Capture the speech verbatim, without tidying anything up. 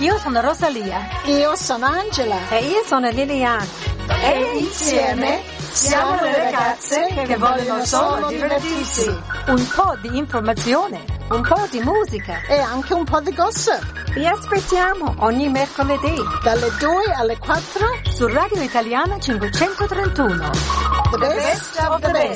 Io sono Rosalia. Io sono Angela. E io sono Liliana. E insieme siamo le ragazze che vogliono solo divertirsi. Un po' di informazione, un po' di musica e anche un po' di gossip. Vi aspettiamo ogni mercoledì dalle due alle quattro su Radio Italiana cinquecentotrentuno. The best of the best.